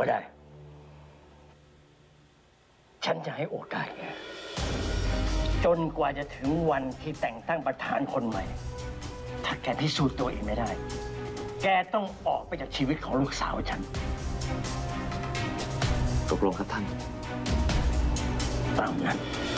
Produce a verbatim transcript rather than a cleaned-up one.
ก็ได้ฉันจะให้โอกาสแกจนกว่าจะถึงวันที่แต่งตั้งประธานคนใหม่ถ้าแกพิสูจน์ตัวเองไม่ได้แกต้องออกไปจากชีวิตของลูกสาวฉันตกลงครับท่านตามนั้น